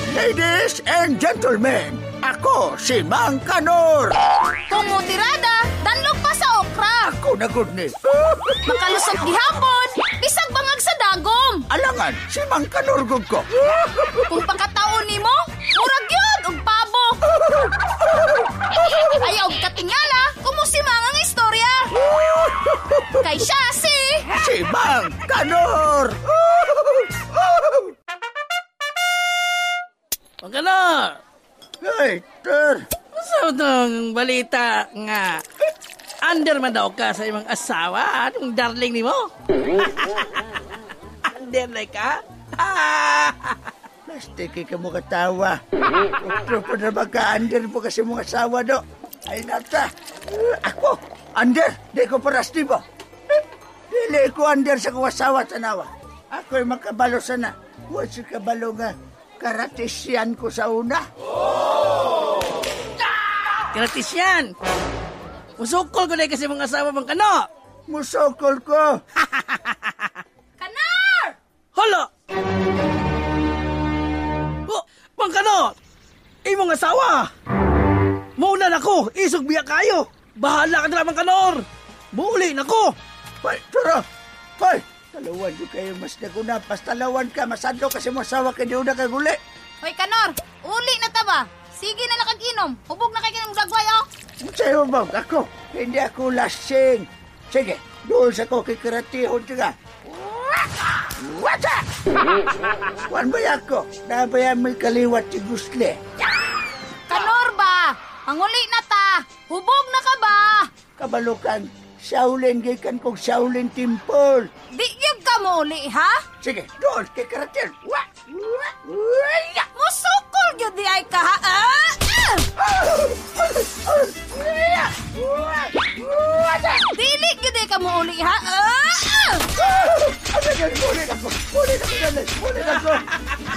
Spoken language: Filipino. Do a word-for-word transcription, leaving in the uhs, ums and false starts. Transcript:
Ladies and gentlemen, ako si Mang Kanor. Kumutirada, danlog pa sa okra. Ako na good ni. Makalusog gihapon, bisag bangag sa dagom. Alangan, si Mang Kanor gud ko. Kung pangkataon nimo, murag yun og pabo. Ayaw og katingala, kumusimang ang istorya. Kay siya si... Si Mang Kanor. Mang Kanor! Hey, Ter. Saan itong balita nga under man daw ka sa imong asawa? Anong darling ni mo? Under na ka? Plastic ka mo katawa. Otro pa na magka-under po kasi mong asawa, do. Ay, nata. Ako, under. Di ko parasti mo. Dili ko under sa kong asawa, tanawa. Ako'y makabalo sana. Huwag si kabalo nga. Karatisyan ko sa una. Gratis yan! Musukol ko na kasi mga asawa Mang Kanor! Musokol ko. Kanar! Hala! Oh, Mang Kanor! Imong asawa! Muna na ko! Isog biya kayo! Bahala ka na Mang Kanor! Muli na ko! Hoy, turo. Hoy, talawan ko kayo mas naguna. Pas talawan ka, masado kasi mo asawa ka di una kay guli. Hoy, Kanor, uli na ta ba? Sige na lang kag-inom. Hubog na kay kanang dagway, oh. Sa'yo ba? Ako, hindi ako lasing. Sige, doon sa ko kikaratihon siya. Wata! Wan ba ako? Nabayan mo'y kaliwat si Gusle. Kanor ba? Ang uli na ta. Hubog na ka ba? Kabalukan, Shaolin gikan kong Shaolin Temple. Di yun ka mo uli, ha? Sige, doon kikaratihon. Wa! Wa! Wa! Musukol yun di ay ka, ha? Ah! Dili yun di ka mo uli, ha? Ah! Ano yan? Ulit ako! Ulit ako! Ulit ako!